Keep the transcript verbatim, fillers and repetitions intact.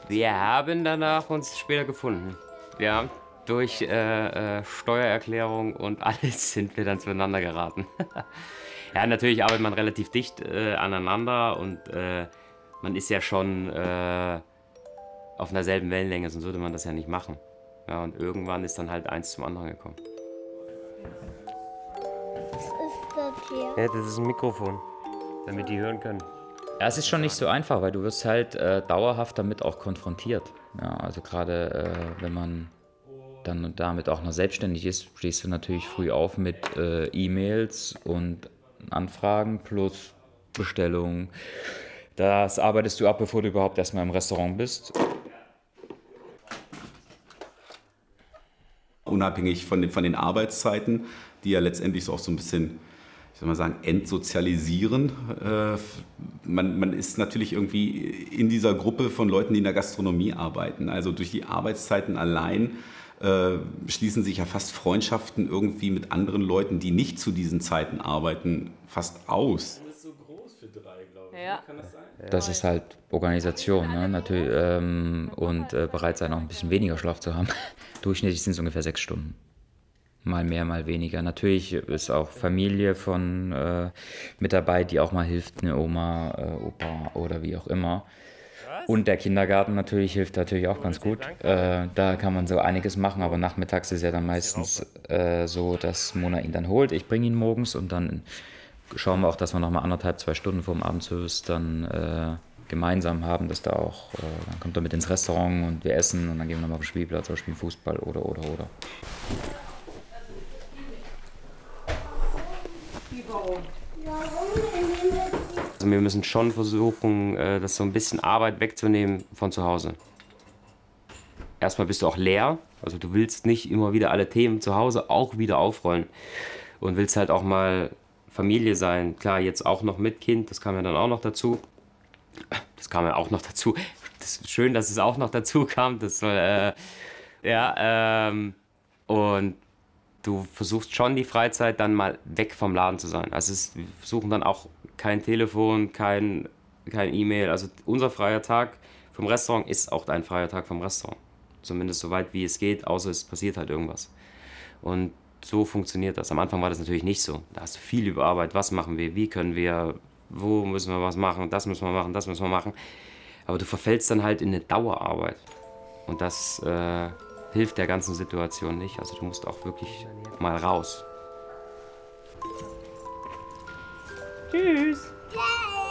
Wir haben danach uns später gefunden. Wir haben durch äh, äh, Steuererklärung und alles sind wir dann zueinander geraten. Ja, natürlich arbeitet man relativ dicht äh, aneinander und äh, man ist ja schon äh, auf einer selben Wellenlänge, sonst würde man das ja nicht machen. Ja, und irgendwann ist dann halt eins zum anderen gekommen. Was ist das hier? Ja, das ist ein Mikrofon, damit die hören können. Ja, es ist schon nicht so einfach, weil du wirst halt äh, dauerhaft damit auch konfrontiert. Ja, also gerade äh, wenn man dann damit auch noch selbstständig ist, stehst du natürlich früh auf mit äh, E-Mails und Anfragen plus Bestellungen. Das arbeitest du ab, bevor du überhaupt erstmal im Restaurant bist. Unabhängig von den, von den Arbeitszeiten, die ja letztendlich so auch so ein bisschen, ich soll mal sagen, entsozialisieren. Äh, man, man ist natürlich irgendwie in dieser Gruppe von Leuten, die in der Gastronomie arbeiten. Also durch die Arbeitszeiten allein äh, schließen sich ja fast Freundschaften irgendwie mit anderen Leuten, die nicht zu diesen Zeiten arbeiten, fast aus. Das ist so groß für drei, glaube ich. Ja. Kann das sein? Das ist halt Organisation, ne? Natürlich, ähm, und äh, bereit sein, auch ein bisschen weniger Schlaf zu haben. Durchschnittlich sind es ungefähr sechs Stunden. Mal mehr, mal weniger. Natürlich ist auch Familie von äh, mit dabei, die auch mal hilft, eine Oma, äh, Opa oder wie auch immer. Und der Kindergarten natürlich hilft natürlich auch ganz gut. Äh, da kann man so einiges machen, aber nachmittags ist ja dann meistens äh, so, dass Mona ihn dann holt. Ich bringe ihn morgens und dann schauen wir auch, dass wir noch mal anderthalb, zwei Stunden vor dem Abendservice dann äh, gemeinsam haben, dass da auch, äh, dann kommt er mit ins Restaurant und wir essen und dann gehen wir nochmal auf den Spielplatz oder spielen Fußball oder, oder, oder. Also wir müssen schon versuchen, äh, das so ein bisschen Arbeit wegzunehmen von zu Hause. Erstmal bist du auch leer, also du willst nicht immer wieder alle Themen zu Hause auch wieder aufrollen und willst halt auch mal Familie sein. Klar, jetzt auch noch mit Kind, das kam ja dann auch noch dazu. Das kam ja auch noch dazu. Das ist schön, dass es auch noch dazu kam. Das soll, äh, ja, ähm, und du versuchst schon die Freizeit dann mal weg vom Laden zu sein. Also es, wir versuchen dann auch kein Telefon, kein, kein E-Mail. Also unser freier Tag vom Restaurant ist auch dein freier Tag vom Restaurant. Zumindest so weit wie es geht, außer es passiert halt irgendwas. Und so funktioniert das. Am Anfang war das natürlich nicht so. Da hast du viel über Arbeit. Was machen wir? Wie können wir? Wo müssen wir was machen? Das müssen wir machen, das müssen wir machen. Aber du verfällst dann halt in eine Dauerarbeit. Und das äh, hilft der ganzen Situation nicht. Also du musst auch wirklich mal raus. Tschüss.